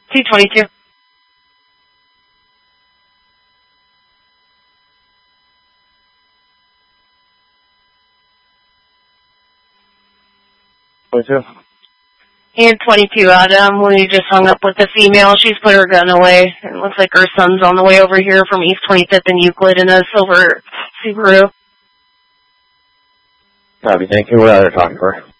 222. And 22, Adam, when you just hung up with the female, she's put her gun away. It looks like her son's on the way over here from East 25th and Euclid in a silver Subaru. Copy, thank you. We're out there talking to her.